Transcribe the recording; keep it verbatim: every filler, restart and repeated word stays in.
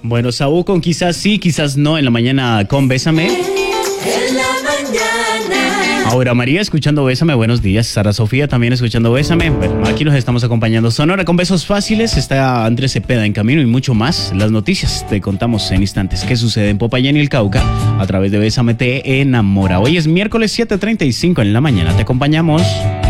Bueno, Saúl con quizás sí, quizás no en la mañana con Bésame. En la mañana. Ahora María escuchando Bésame, buenos días. Sara Sofía también escuchando Bésame. Bueno, aquí nos estamos acompañando. Sonora con besos fáciles. Está Andrés Cepeda en camino y mucho más. Las noticias te contamos en instantes qué sucede en Popayán y el Cauca a través de Bésame te enamora. Hoy es miércoles siete treinta y cinco en la mañana. Te acompañamos.